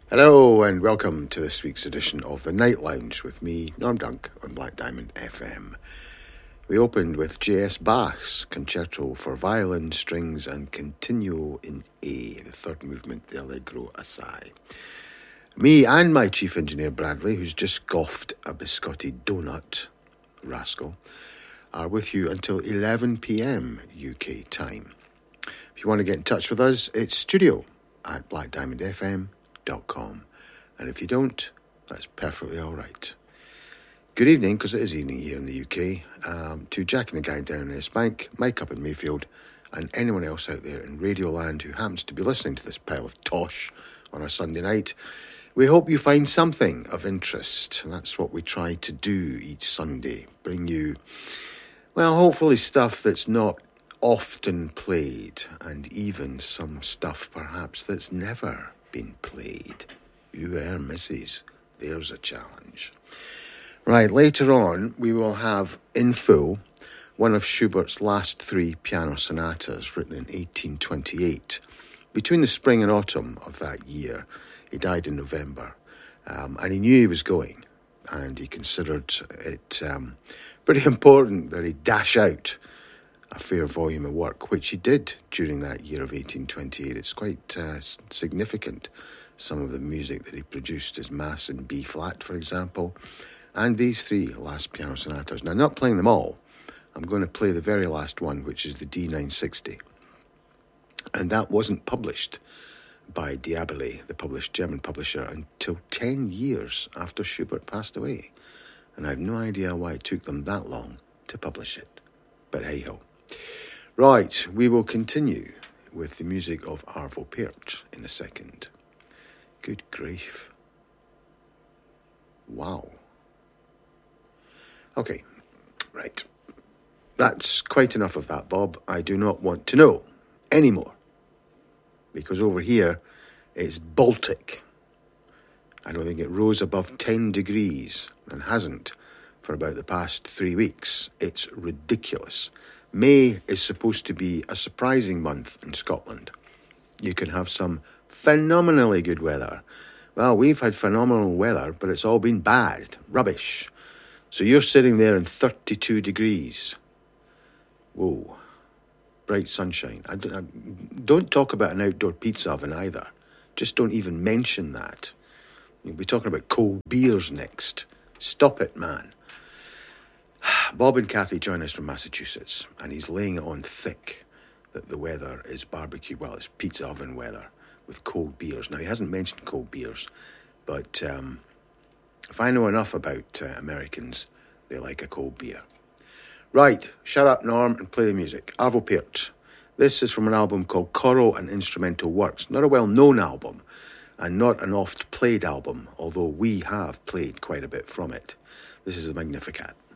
Hello and welcome to this week's edition of The Night Lounge with me, Norm Dunk, on Black Diamond FM. We opened with J.S. Bach's Concerto for Violin, Strings and Continuo in A, the third movement, the Allegro Assai. Me and my chief engineer Bradley, who's just goffed a biscotti donut, rascal, are with you until 11 p.m. UK time. If you want to get in touch with us, it's studio@blackdiamondfm.com. And if you don't, that's perfectly all right. Good evening, because it is evening here in the UK, to Jack and the gang down in East Bank, Mike up in Mayfield, and anyone else out there in Radio Land who happens to be listening to this pile of tosh on a Sunday night. We hope you find something of interest, and that's what we try to do each Sunday. Bring you, well, hopefully stuff that's not often played, and even some stuff perhaps that's never been played. Misses. There's a challenge. Right, later on we will have in full one of Schubert's last three piano sonatas written in 1828. Between the spring and autumn of that year, he died in November, and he knew he was going, and he considered it pretty important that he dash out a fair volume of work, which he did during that year of 1828. It's quite significant. Some of the music that he produced is Mass in B flat, for example, and these three last piano sonatas. Now, I'm not playing them all. I'm going to play the very last one, which is the D960. And that wasn't published by Diabelli, the German publisher, until 10 years after Schubert passed away. And I have no idea why it took them that long to publish it. But hey-ho. Right, we will continue with the music of Arvo Pärt in a second. Good grief. Wow. Okay, right. That's quite enough of that, Bob. I do not want to know anymore. Because over here, it's Baltic. I don't think it rose above 10 degrees and hasn't for about the past 3 weeks. It's ridiculous. May is supposed to be a surprising month in Scotland. You can have some phenomenally good weather. Well, we've had phenomenal weather, but it's all been bad, rubbish. So you're sitting there in 32 degrees. Whoa, bright sunshine. I don't talk about an outdoor pizza oven either. Just don't even mention that. You'll be talking about cold beers next. Stop it, man. Bob and Kathy join us from Massachusetts, and he's laying it on thick that the weather is barbecue, well, it's pizza oven weather with cold beers. Now, he hasn't mentioned cold beers, but if I know enough about Americans, they like a cold beer. Right, shut up, Norm, and play the music. Arvo Pärt. This is from an album called Choral and Instrumental Works. Not a well-known album, and not an oft-played album, although we have played quite a bit from it. This is a Magnificat.